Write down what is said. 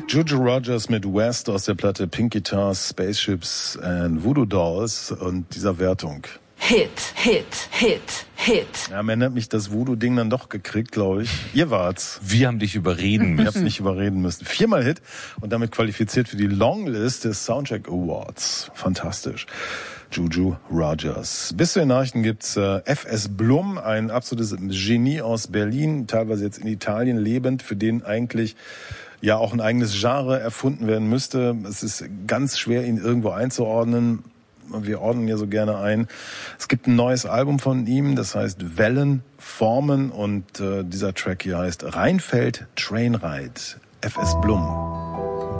Juju Rogers mit West aus der Platte Pink Guitars, Spaceships and Voodoo Dolls und dieser Wertung. Hit. Ja, man hat mich das Voodoo-Ding dann doch gekriegt, glaube ich. Ihr wart's. Wir haben dich überreden müssen. Ich hab's nicht überreden müssen. 4-mal Hit und damit qualifiziert für die Longlist des Soundcheck Awards. Fantastisch. Juju Rogers. Bis zu den Nachrichten gibt's F.S. Blum, ein absolutes Genie aus Berlin, teilweise jetzt in Italien lebend, für den eigentlich ja auch ein eigenes Genre erfunden werden müsste. Es ist ganz schwer, ihn irgendwo einzuordnen. Wir ordnen ja so gerne ein. Es gibt ein neues Album von ihm, das heißt Wellen formen und dieser Track hier heißt Rheinfeld Trainride. F.S. Blum.